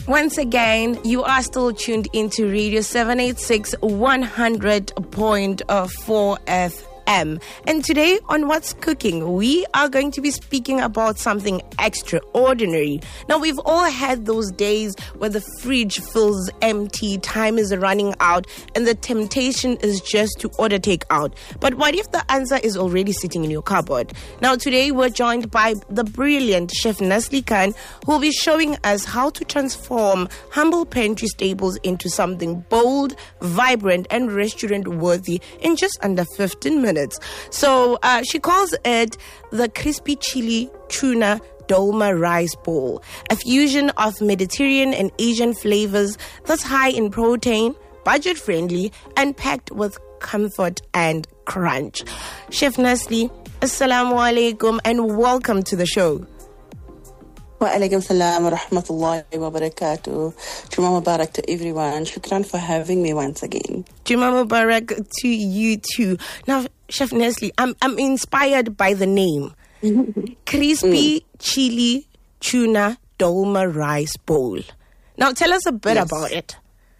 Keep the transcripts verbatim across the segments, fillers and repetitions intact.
Once again, you are still tuned into Radio seven eighty-six one hundred point four F M. And today on What's Cooking, we are going to be speaking about something extraordinary. Now, we've all had those days where the fridge feels empty, time is running out, and the temptation is just to order takeout. But what if the answer is already sitting in your cupboard? Now, today we're joined by the brilliant Chef Nestle Khan, who will be showing us how to transform humble pantry staples into something bold, vibrant, and restaurant-worthy in just under fifteen minutes. So uh, she calls it the crispy chili tuna dolma rice bowl, a fusion of Mediterranean and Asian flavors that's high in protein, budget-friendly, and packed with comfort and crunch. Chef Nestle, assalamu alaikum and welcome to the show. Wa alaikum salam wa rahmatullahi wa barakatuh. Juma Mubarak to everyone. Shukran for having me once again. Juma Mubarak to you too. Now, Chef Nestle, I'm I'm inspired by the name. Crispy mm. chili tuna dolma rice bowl. Now, tell us a bit yes. about it.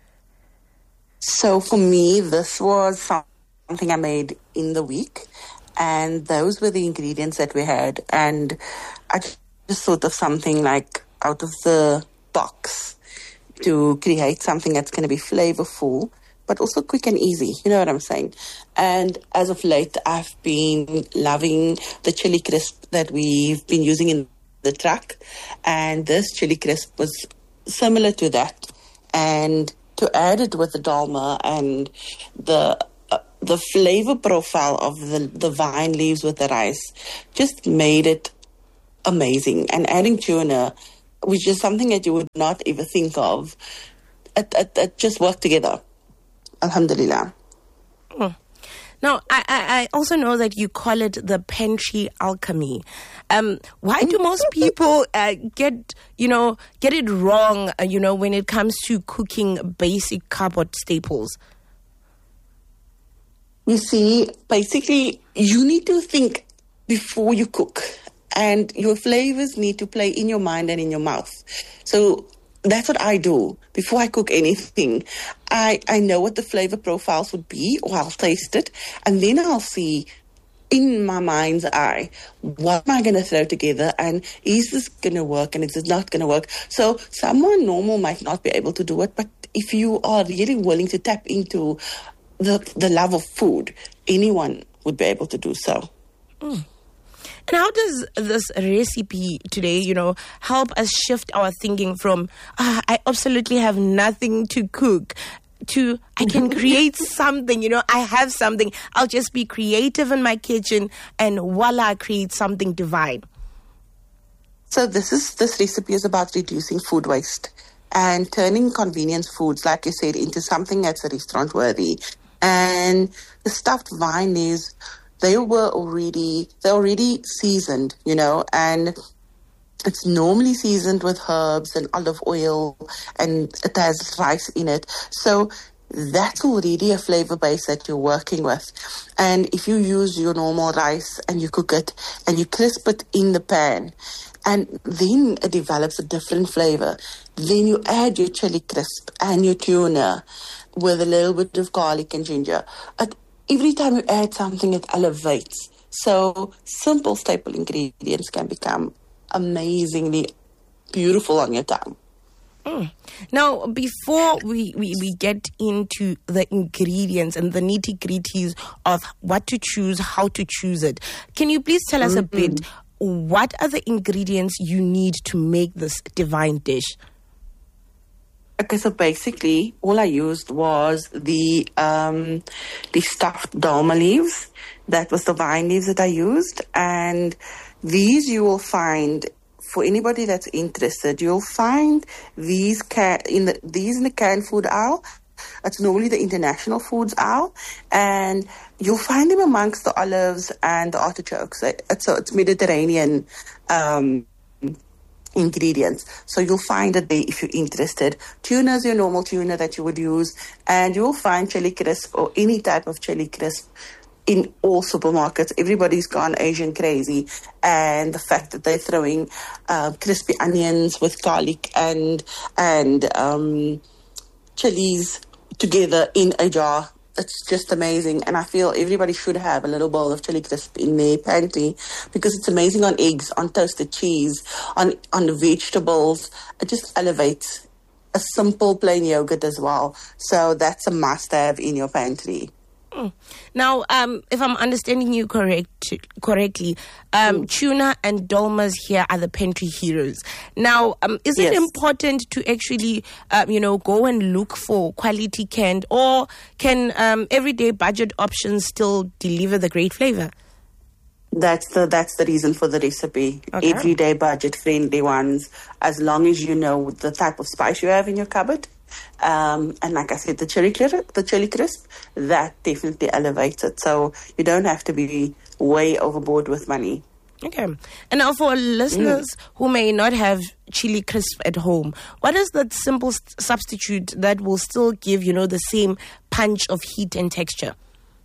So for me, this was something I made in the week, and those were the ingredients that we had, and I just thought of something like out of the box to create something that's going to be flavorful, but also quick and easy. You know what I'm saying? And as of late, I've been loving the chili crisp that we've been using in the truck. And this chili crisp was similar to that. And to add it with the dolma and the uh, the flavor profile of the, the vine leaves with the rice just made it amazing. And adding tuna, which is something that you would not ever think of, it, it, it just worked together. Alhamdulillah. Mm. Now, I, I also know that you call it the pantry alchemy. Um, why do most people uh, get, you know, get it wrong, uh, you know, when it comes to cooking basic cupboard staples? You see, basically, you need to think before you cook. And your flavors need to play in your mind and in your mouth. So that's what I do. Before I cook anything, I, I know what the flavor profiles would be, or I'll taste it. And then I'll see in my mind's eye, what am I going to throw together? And is this going to work? And is it not going to work? So someone normal might not be able to do it. But if you are really willing to tap into the, the love of food, anyone would be able to do so. Mm. And how does this recipe today, you know, help us shift our thinking from, ah, I absolutely have nothing to cook, to I can create something, you know, I have something. I'll just be creative in my kitchen and voila, create something divine. So this is this recipe is about reducing food waste and turning convenience foods, like you said, into something that's restaurant worthy. And the stuffed vine leaves, they were already, they're already seasoned, you know, and it's normally seasoned with herbs and olive oil, and it has rice in it. So that's already a flavor base that you're working with. And if you use your normal rice and you cook it and you crisp it in the pan, and then it develops a different flavor, then you add your chili crisp and your tuna with a little bit of garlic and ginger. It Every time you add something, it elevates. So simple staple ingredients can become amazingly beautiful on your tongue. Mm. Now, before we, we, we get into the ingredients and the nitty-gritties of what to choose, how to choose it, can you please tell us mm-hmm. a bit, what are the ingredients you need to make this divine dish? Okay, so basically, all I used was the um, the stuffed dolma leaves. That was the vine leaves that I used. And these you will find, for anybody that's interested, you'll find these ca- in the these in the canned food aisle. It's normally the international foods aisle. And you'll find them amongst the olives and the artichokes. It's, it's Mediterranean um ingredients. So you'll find it there if you're interested. Tuna is your normal tuna that you would use, and you'll find chili crisp or any type of chili crisp in all supermarkets. Everybody's gone Asian crazy. And the fact that they're throwing uh, crispy onions with garlic and and um, chilies together in a jar, it's just amazing. And I feel everybody should have a little bowl of chili crisp in their pantry because it's amazing on eggs, on toasted cheese, on, on the vegetables. It just elevates a simple plain yogurt as well. So that's a must-have in your pantry. Now, um, if I'm understanding you correct correctly, um, mm. tuna and dolmas here are the pantry heroes. Now, um, is it yes. important to actually, um, you know, go and look for quality canned, or can um, everyday budget options still deliver the great flavor? That's the that's the reason for the recipe. Okay. Everyday budget friendly ones, as long as you know the type of spice you have in your cupboard. Um, and like I said, the chili the chili crisp, that definitely elevates it. So you don't have to be way overboard with money. Okay. And now for listeners mm. who may not have chili crisp at home, what is that simple st- substitute that will still give, you know, the same punch of heat and texture?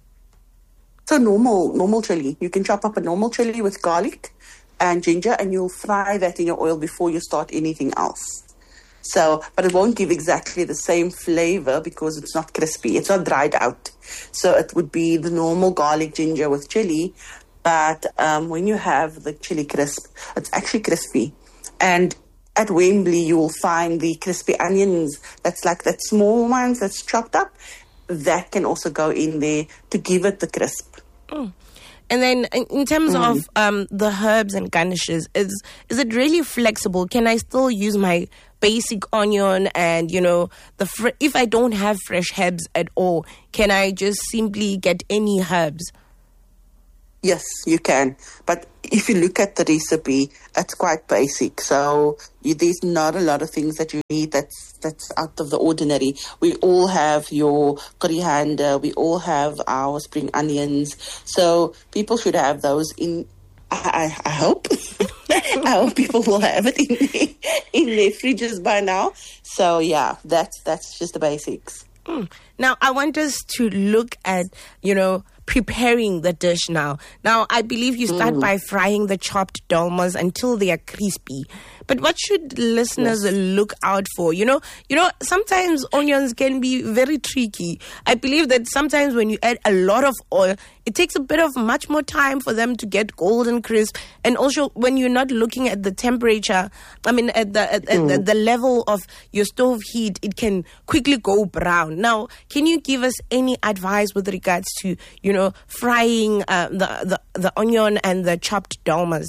So normal, normal chili. You can chop up a normal chili with garlic and ginger, and you'll fry that in your oil before you start anything else. So, but it won't give exactly the same flavor because it's not crispy. It's not dried out. So it would be the normal garlic ginger with chili. But um, when you have the chili crisp, it's actually crispy. And at Wembley, you will find the crispy onions. That's like that small ones that's chopped up. That can also go in there to give it the crisp. Mm. And then in terms mm. of um, the herbs and garnishes, is is it really flexible? Can I still use my basic onion and, you know, the fr- if I don't have fresh herbs at all, can I just simply get any herbs? Yes, you can. But if you look at the recipe, it's quite basic. So you, there's not a lot of things that you need that's that's out of the ordinary. We all have your coriander. We all have our spring onions. So people should have those in, I, I, I hope. I hope people will have it in their, in their fridges by now. So yeah, that's that's just the basics. Mm. Now, I want us to look at, you know, preparing the dish now. Now, I believe you start mm. by frying the chopped dolmas until they are crispy. But what should listeners yes. look out for? You know, you know, sometimes onions can be very tricky. I believe that sometimes when you add a lot of oil, it takes a bit of much more time for them to get golden crisp. And also when you're not looking at the temperature, I mean, at the at, mm. at the, the level of your stove heat, it can quickly go brown. Now, can you give us any advice with regards to, you know, frying uh, the, the, the onion and the chopped dolmas?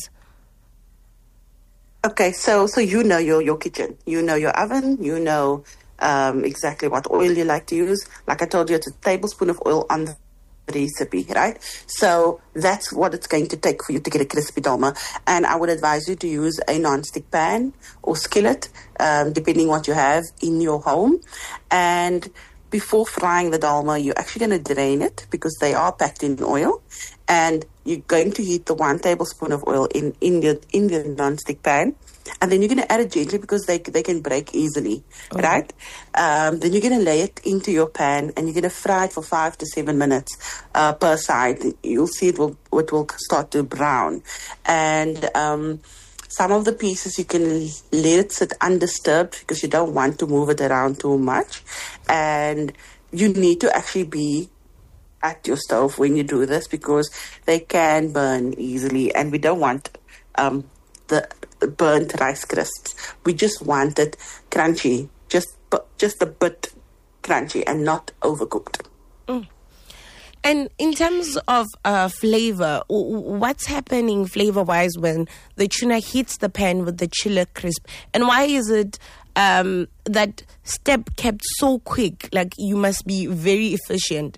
Okay, so so you know your, your kitchen. You know your oven. You know um, exactly what oil you like to use. Like I told you, it's a tablespoon of oil on the recipe, right? So that's what it's going to take for you to get a crispy dolma. And I would advise you to use a non-stick pan or skillet, um, depending what you have in your home. And before frying the dolma, you're actually going to drain it because they are packed in oil. And you're going to heat the one tablespoon of oil in, in the in the non-stick pan. And then you're going to add it gently because they they can break easily, okay. right? Um, then you're going to lay it into your pan and you're going to fry it for five to seven minutes uh, per side. You'll see it will it will start to brown. And um, some of the pieces you can let it sit undisturbed because you don't want to move it around too much. And you need to actually be at your stove when you do this because they can burn easily, and we don't want um, the burnt rice crisps. We just want it crunchy, just just a bit crunchy and not overcooked. Mm. And in terms of uh, flavor, what's happening flavor-wise when the tuna hits the pan with the chili crisp? And why is it um, that step kept so quick? Like, you must be very efficient.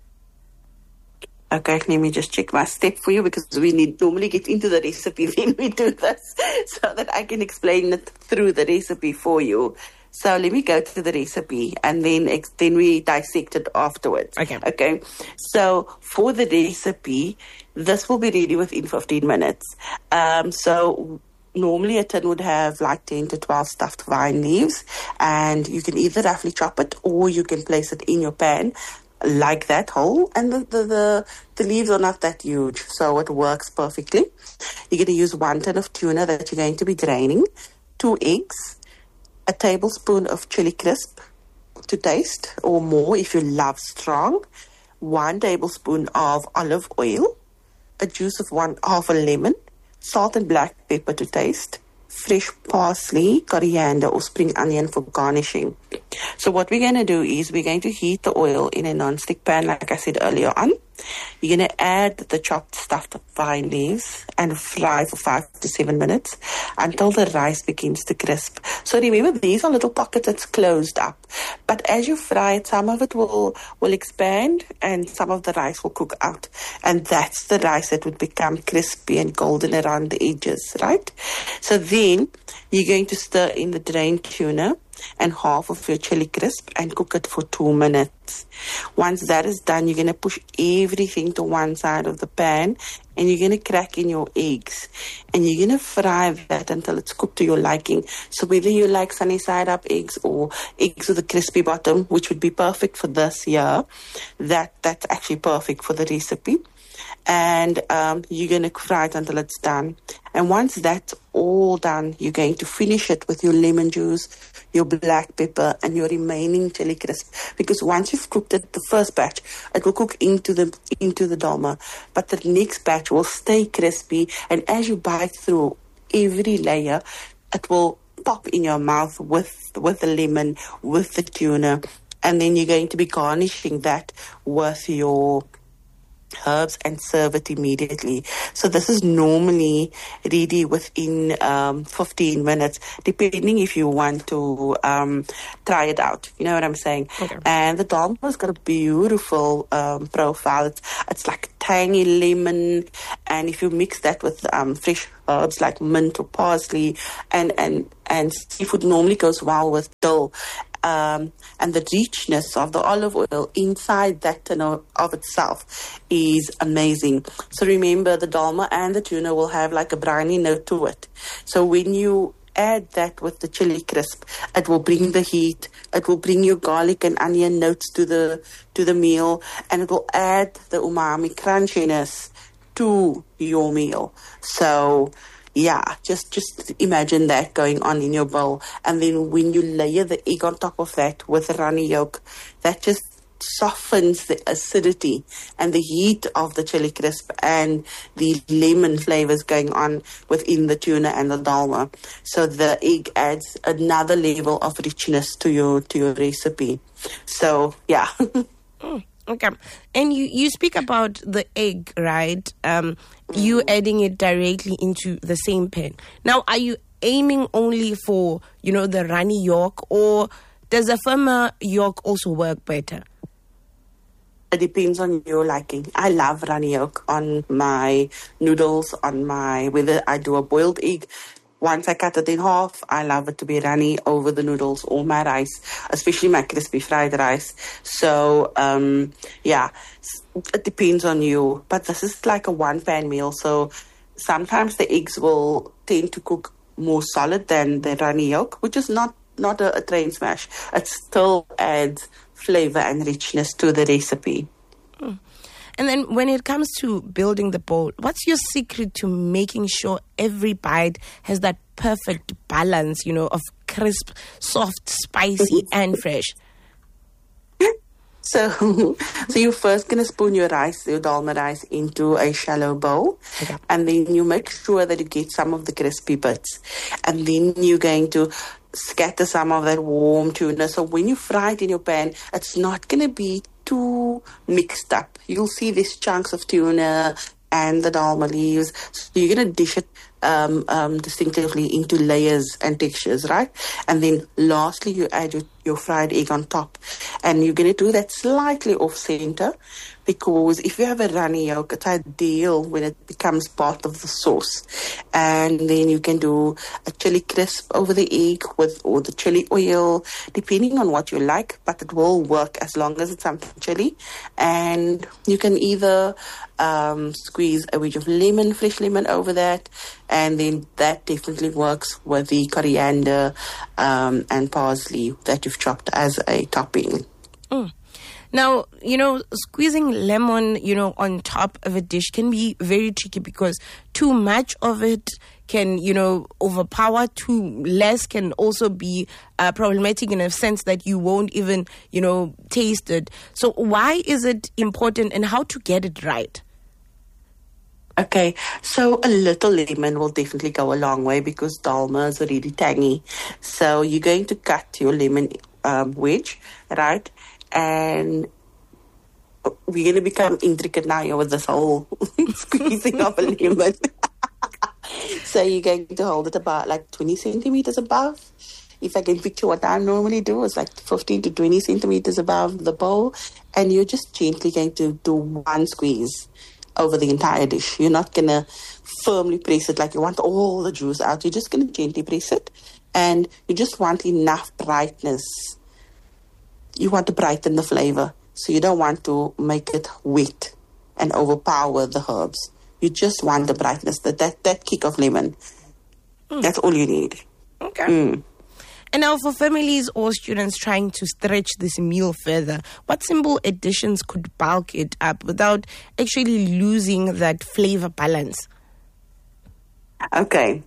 Okay, let me just check my step for you because we need normally get into the recipe when we do this so that I can explain it through the recipe for you. So let me go to the recipe and then ex- then we dissect it afterwards. Okay. Okay. So for the recipe, this will be ready within fifteen minutes. Um, so normally a tin would have like ten to twelve stuffed vine leaves, and you can either roughly chop it or you can place it in your pan. like that whole, and the, the, the, the leaves are not that huge, so it works perfectly. You're going to use one tin of tuna that you're going to be draining, two eggs, a tablespoon of chili crisp to taste, or more if you love strong, one tablespoon of olive oil, a juice of one half a lemon, salt and black pepper to taste, fresh parsley, coriander or spring onion for garnishing. So what we're going to do is we're going to heat the oil in a non-stick pan, like I said earlier on. You're going to add the chopped stuffed vine leaves and fry for five to seven minutes until the rice begins to crisp. So remember, these are little pockets that's closed up. But as you fry it, some of it will, will expand and some of the rice will cook out. And that's the rice that would become crispy and golden around the edges, right? So then you're going to stir in the drained tuna and half of your chili crisp and cook it for two minutes. Once that is done, you're going to push everything to one side of the pan and you're going to crack in your eggs. And you're going to fry that until it's cooked to your liking. So whether you like sunny side up eggs or eggs with a crispy bottom, which would be perfect for this year, that, that's actually perfect for the recipe. And um, you're going to fry it until it's done. And once that's all done, you're going to finish it with your lemon juice, your black pepper, and your remaining chili crisp. Because once you've cooked it, the first batch, it will cook into the into the dolma. But the next batch will stay crispy. And as you bite through every layer, it will pop in your mouth with, with the lemon, with the tuna. And then you're going to be garnishing that with your herbs and serve it immediately. So this is normally ready within um, fifteen minutes, depending if you want to um, try it out. You know what I'm saying? Okay. And the dolma's got a beautiful um, profile. It's, it's like tangy lemon, and if you mix that with um, fresh herbs like mint or parsley, and, and, and seafood normally goes well with dill. Um, and the richness of the olive oil inside that tin of, of itself is amazing. So remember, the dolma and the tuna will have like a briny note to it. So when you add that with the chili crisp, it will bring the heat, it will bring your garlic and onion notes to the to the meal, and it will add the umami crunchiness to your meal. So yeah, just just imagine that going on in your bowl. And then when you layer the egg on top of that with the runny yolk, that just softens the acidity and the heat of the chili crisp and the lemon flavors going on within the tuna and the dolma. So the egg adds another level of richness to your to your recipe. So yeah. mm. Okay. And you, you speak about the egg, right? Um, you adding it directly into the same pan. Now, are you aiming only for, you know, the runny yolk, or does a firmer yolk also work better? It depends on your liking. I love runny yolk on my noodles, on my, whether I do a boiled egg. Once I cut it in half, I love it to be runny over the noodles or my rice, especially my crispy fried rice. So, um, yeah, it depends on you. But this is like a one-pan meal, so sometimes the eggs will tend to cook more solid than the runny yolk, which is not, not a, a train smash. It still adds flavor and richness to the recipe. Mm. And then when it comes to building the bowl, what's your secret to making sure every bite has that perfect balance, you know, of crisp, soft, spicy, and fresh? So, so you're first going to spoon your rice, your dolma rice, into a shallow bowl. Okay. And then you make sure that you get some of the crispy bits. And then you're going to scatter some of that warm tuna. So when you fry it in your pan, it's not going to be too mixed up. You'll see these chunks of tuna and the dolma leaves. So you're going to dish it um, um, distinctively into layers and textures, right? And then lastly, you add your, your fried egg on top. And you're going to do that slightly off center, because if you have a runny yolk, it's ideal when it becomes part of the sauce. And then you can do a chili crisp over the egg with, or the chili oil, depending on what you like, but it will work as long as it's something chili. And you can either um, squeeze a wedge of lemon, fresh lemon over that, and then that definitely works with the coriander um, and parsley that you've chopped as a topping. Mm. Now, you know, squeezing lemon, you know, on top of a dish can be very tricky because too much of it can, you know, overpower. Too less can also be uh, problematic in a sense that you won't even, you know, taste it. So why is it important and how to get it right? Okay, so a little lemon will definitely go a long way because dalma is already tangy. So you're going to cut your lemon um, wedge, right? And we're going to become intricate now here with this whole squeezing of a lemon. So you're going to hold it about like twenty centimeters above. If I can picture what I normally do, it's like fifteen to twenty centimeters above the bowl. And you're just gently going to do one squeeze over the entire dish. You're not going to firmly press it like you want all the juice out. You're just going to gently press it. And you just want enough brightness. You want to brighten the flavor. So you don't want to make it wet and overpower the herbs. You just want the brightness, that, that, that kick of lemon. Mm. That's all you need. Okay. Mm. And now for families or students trying to stretch this meal further, what simple additions could bulk it up without actually losing that flavor balance? Okay.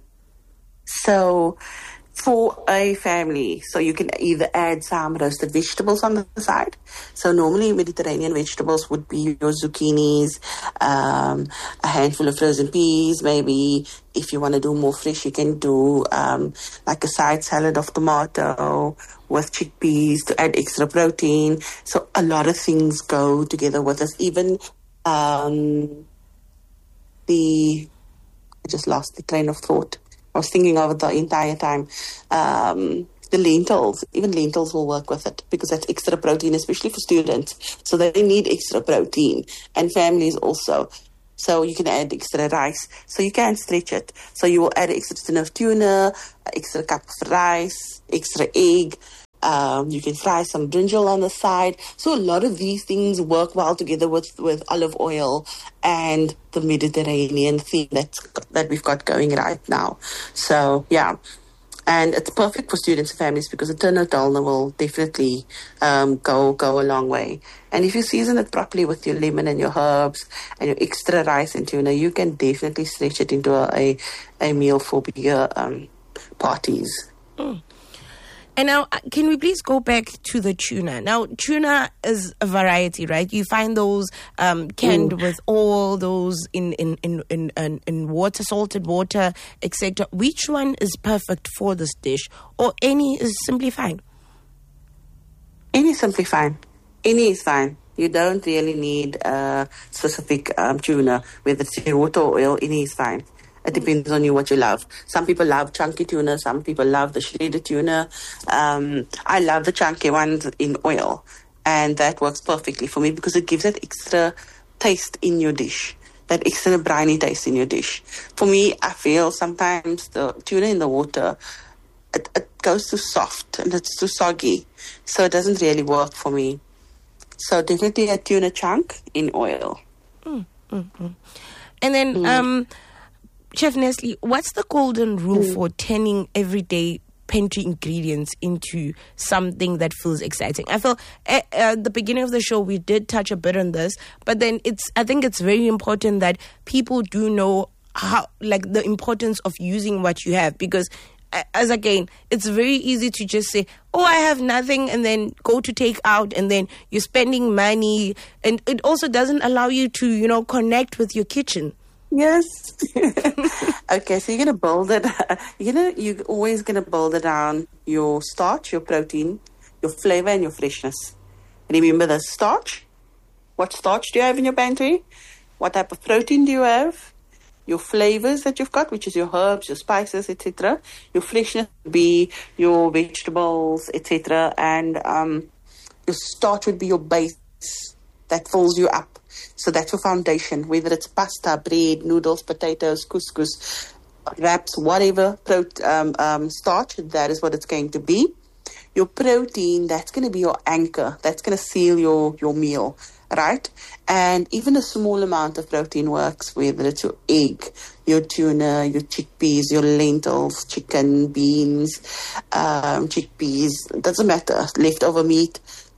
So for a family, so you can either add some roasted vegetables on the side. So normally Mediterranean vegetables would be your zucchinis, um, a handful of frozen peas, maybe if you want to do more fresh, you can do um, like a side salad of tomato with chickpeas to add extra protein. So a lot of things go together with this. Even um, the, I just lost the train of thought. I was thinking of it the entire time. Um, the lentils, even lentils will work with it because that's extra protein, especially for students. So they need extra protein, and families also. So you can add extra rice. So you can stretch it. So you will add extra tin of tuna, extra cup of rice, extra egg. Um, you can fry some brinjal on the side. So a lot of these things work well together with, with olive oil and the Mediterranean theme that's, that we've got going right now. So, yeah. And it's perfect for students and families because a tin of dalma will definitely um, go go a long way. And if you season it properly with your lemon and your herbs and your extra rice and tuna, you can definitely stretch it into a, a, a meal for bigger um, parties. Mm. And now, can we please go back to the tuna? Now, tuna is a variety, right? You find those um, canned mm. with all those in in, in, in, in in water, salted water, et cetera. Which one is perfect for this dish? Or any is simply fine? Any is simply fine. Any is fine. You don't really need a specific um, tuna, whether it's in water or oil, any is fine. It depends on you what you love. Some people love chunky tuna. Some people love the shredded tuna. Um, I love the chunky ones in oil. And that works perfectly for me because it gives that extra taste in your dish. That extra briny taste in your dish. For me, I feel sometimes the tuna in the water, it, it goes too soft and it's too soggy. So it doesn't really work for me. So definitely a tuna chunk in oil. Mm, mm, mm. And then... Mm. um. Chef Nestle, what's the golden rule mm. for turning everyday pantry ingredients into something that feels exciting? I feel at, at the beginning of the show we did touch a bit on this, but then it's I think it's very important that people do know how, like, the importance of using what you have, because as again, it's very easy to just say, oh, I have nothing, and then go to take out, and then you're spending money, and it also doesn't allow you to, you know, connect with your kitchen. Yes. Okay, so you're going to build it. You're gonna, you're always going to build it around your starch, your protein, your flavor, and your freshness. Remember the starch. What starch do you have in your pantry? What type of protein do you have? Your flavors that you've got, which is your herbs, your spices, et cetera. Your freshness would be your vegetables, et cetera. And um, your starch would be your base that fills you up. So that's your foundation, whether it's pasta, bread, noodles, potatoes, couscous, wraps, whatever um, um, starch, that is what it's going to be. Your protein, that's going to be your anchor. That's going to seal your, your meal, right? And even a small amount of protein works, whether it's your egg, your tuna, your chickpeas, your lentils, chicken, beans, um, chickpeas, it doesn't matter, leftover meat.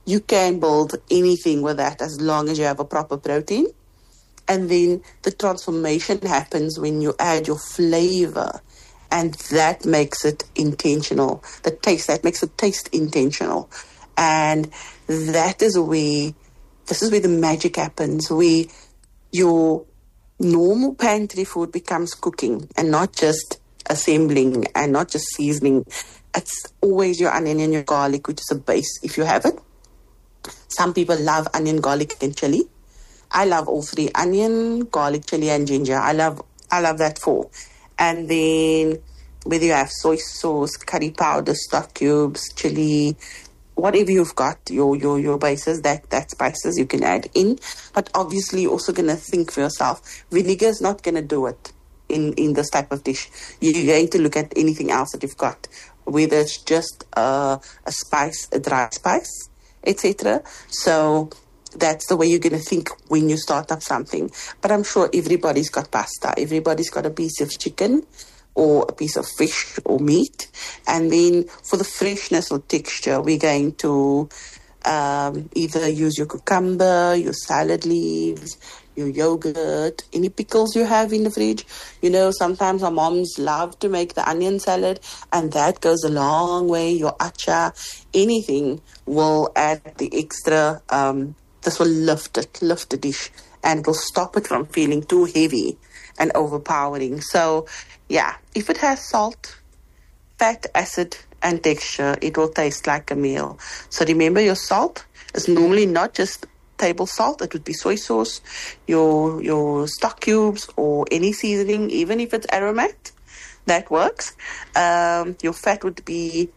you can build anything with that as long as you have a proper protein. And then the transformation happens when you add your flavor. And that makes it intentional. The taste, that makes it taste intentional. And that is where, this is where the magic happens, where your normal pantry food becomes cooking and not just assembling and not just seasoning. It's always your onion and your garlic, which is a base if you have it. Some people love onion, garlic, and chili. I love all three: onion, garlic, chili, and ginger. I love I love that four. And then whether you have soy sauce, curry powder, stock cubes, chili, whatever you've got, your your your bases, that that spices you can add in. But obviously you're also going to think for yourself, vinegar is not going to do it in, in this type of dish. You're going to look at anything else that you've got, whether it's just a, a spice, a dry spice, et cetera. So that's the way you're going to think when you start up something. But I'm sure everybody's got pasta. Everybody's got a piece of chicken or a piece of fish or meat. And then for the freshness or texture, we're going to um, either use your cucumber, your salad leaves, your yogurt, any pickles you have in the fridge. You know, sometimes our moms love to make the onion salad, and that goes a long way. Your acha, anything will add the extra, um, this will lift it, lift the dish, and it will stop it from feeling too heavy and overpowering. So, yeah, if it has salt, fat, acid, and texture, it will taste like a meal. So remember, your salt is normally not just table salt. It would be soy sauce, your your stock cubes, or any seasoning, even if it's aromat, that works. Um, your fat would be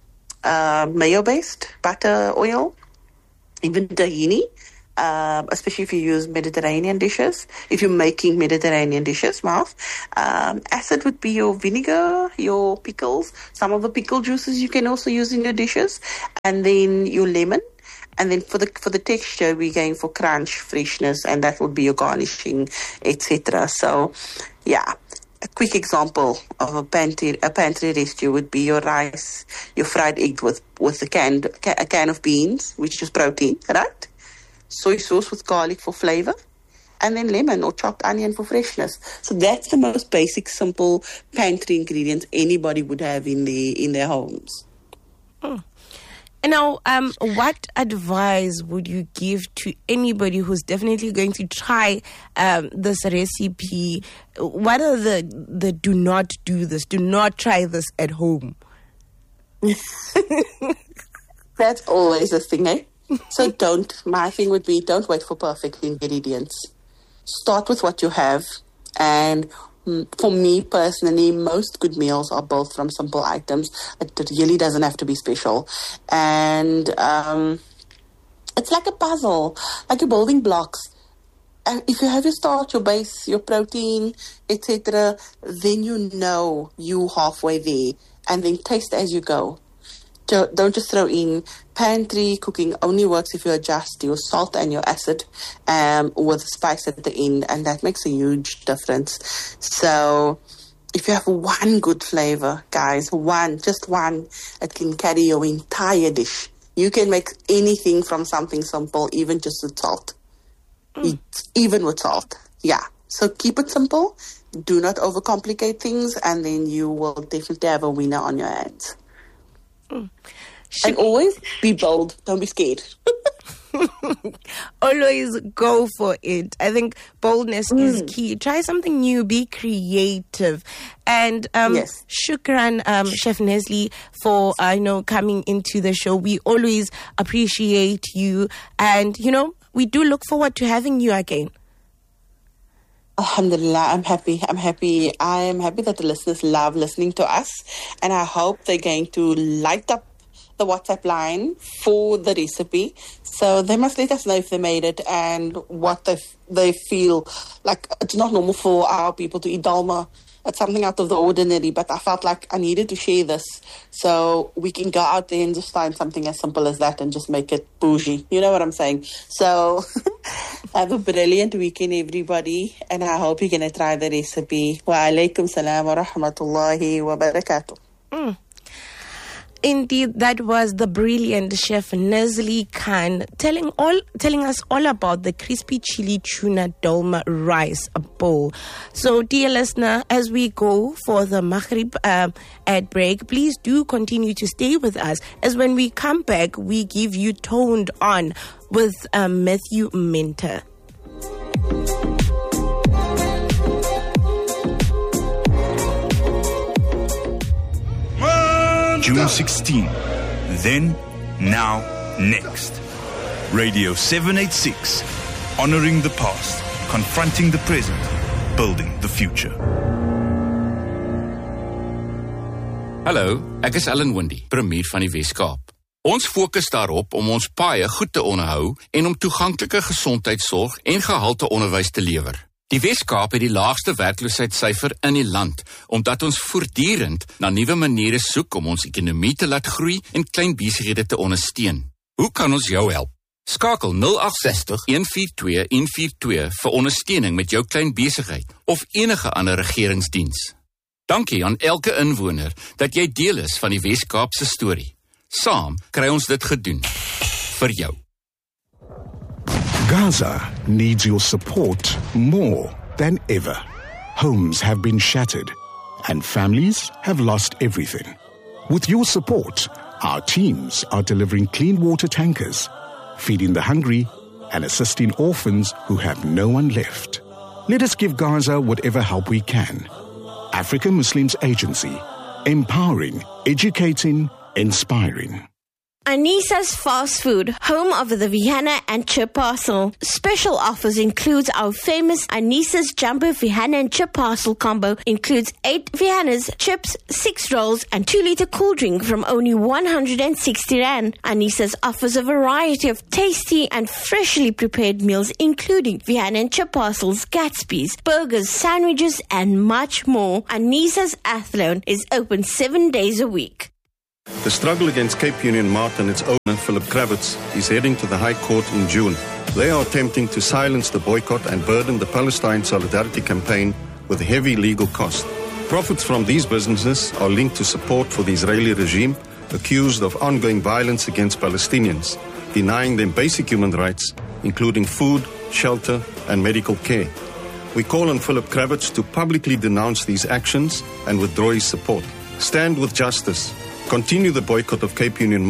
uh, mayo-based, butter, oil, even tahini. Um, especially if you use Mediterranean dishes, if you're making Mediterranean dishes, mouth. Um, acid would be your vinegar, your pickles, some of the pickle juices you can also use in your dishes, and then your lemon. And then for the for the texture, we're going for crunch, freshness, and that would be your garnishing, et cetera. So, yeah. A quick example of a pantry a pantry rescue would be your rice, your fried egg with with a can a can of beans, which is protein, right? Soy sauce with garlic for flavor, and then lemon or chopped onion for freshness. So that's the most basic, simple pantry ingredients anybody would have in the in their homes. Mm. Now, um, what advice would you give to anybody who's definitely going to try um, this recipe? What are the the do not do this, do not try this at home? That's always a thing, eh? So don't, my thing would be, don't wait for perfect ingredients. Start with what you have. And for me personally, most good meals are built from simple items. It really doesn't have to be special. And um, it's like a puzzle, like you're building blocks. And if you have your start, your base, your protein, et cetera, then you know you halfway there. And then taste as you go. Don't just throw in. Pantry cooking only works if you adjust your salt and your acid um, with spice at the end, and that makes a huge difference. So if you have one good flavor, guys, one, just one, it can carry your entire dish. You can make anything from something simple, even just with salt. Mm. Even with salt, yeah. So keep it simple. Do not overcomplicate things, and then you will definitely have a winner on your hands. Mm. And always be bold. Don't be scared. Always go for it. I think boldness mm. is key. Try something new. Be creative. And um, yes. shukran, um, Chef Nesli, for uh, you know coming into the show. We always appreciate you, and you know we do look forward to having you again. Alhamdulillah, I'm happy. I'm happy. I am happy that the listeners love listening to us, and I hope they're going to light up the WhatsApp line for the recipe. So they must let us know if they made it and what they they feel like. It's not normal for our people to eat dalma. It's something out of the ordinary, but I felt like I needed to share this so we can go out there and just find something as simple as that and just make it bougie. You know what I'm saying? So have a brilliant weekend, everybody, and I hope you're going to try the recipe. Wa alaikum salam wa rahmatullahi wa barakatuh. Mm. Indeed, that was the brilliant chef Nazli Khan telling all telling us all about the crispy chili tuna dolma rice bowl. So, dear listener, as we go for the Maghrib uh, ad break, please do continue to stay with us, as when we come back, we give you Toned On with uh, Matthew Minter. June sixteenth. Then, now, next. Radio seven eighty-six. Honoring the past, confronting the present, building the future. Hallo, ek is Ellen Windy, premier van die Wes-Kaap. Ons fokus daarop om ons paaie goed te onderhou en om toeganklike gesondheidsorg en gehalte onderwys te lewer. Die Wes-Kaap het die laagste werkloosheidssyfer in die land, omdat ons voortdurend na nuwe maniere soek om ons ekonomie te laat groei en klein besighede te ondersteun. Hoe kan ons jou help? Skakel nul agt ses nul een vier twee een vier twee vir ondersteuning met jou klein besigheid of enige ander regeringsdiens. Dankie aan elke inwoner dat jy deel is van die Wes-Kaap se storie. Saam kry ons dit gedoen. Vir jou. Gaza needs your support more than ever. Homes have been shattered and families have lost everything. With your support, our teams are delivering clean water tankers, feeding the hungry and assisting orphans who have no one left. Let us give Gaza whatever help we can. African Muslims Agency, empowering, educating, inspiring. Anissa's Fast Food, home of the Vihana and Chip Parcel. Special offers includes our famous Anissa's Jumbo Vihana and Chip Parcel combo. Includes eight Vihanas, chips, six rolls, and two liter cool drink from only one hundred sixty rand. Anissa's offers a variety of tasty and freshly prepared meals, including Vihana and Chip Parcels, Gatsby's, burgers, sandwiches, and much more. Anissa's Athlone is open seven days a week. The struggle against Cape Union Mart and its owner, Philip Kravitz, is heading to the High Court in June. They are attempting to silence the boycott and burden the Palestine Solidarity Campaign with heavy legal costs. Profits from these businesses are linked to support for the Israeli regime, accused of ongoing violence against Palestinians, denying them basic human rights, including food, shelter, and medical care. We call on Philip Kravitz to publicly denounce these actions and withdraw his support. Stand with justice. Continue the boycott of Cape Union